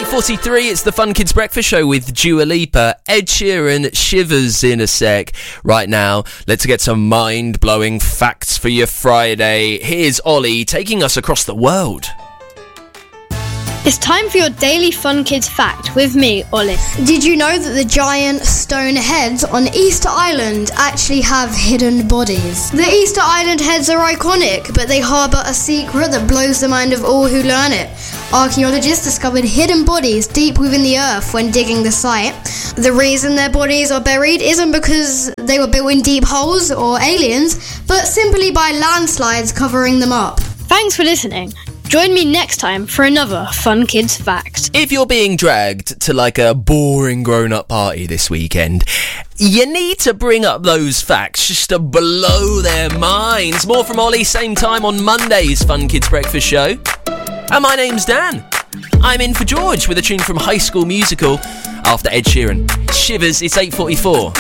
8:43, it's the Fun Kids Breakfast Show with Dua Lipa. Ed Sheeran, Shivers in a sec. Right now, let's get some mind-blowing facts for your Friday. Here's Ollie taking us across the world. It's time for your daily Fun Kids fact with me, Ollie. Did you know that the giant stone heads on Easter Island actually have hidden bodies? The Easter Island heads are iconic, but they harbour a secret that blows the mind of all who learn it. Archaeologists discovered hidden bodies deep within the earth when digging the site. The reason their bodies are buried isn't because they were built in deep holes or aliens, but simply by landslides covering them up. Thanks for listening. Join me next time for another Fun Kids fact. If you're being dragged to like a boring grown-up party this weekend, you need to bring up those facts just to blow their minds. More from Ollie, same time on Monday's Fun Kids Breakfast Show. And my name's Dan. I'm in for George with a tune from High School Musical after Ed Sheeran. Shivers, it's 8:44.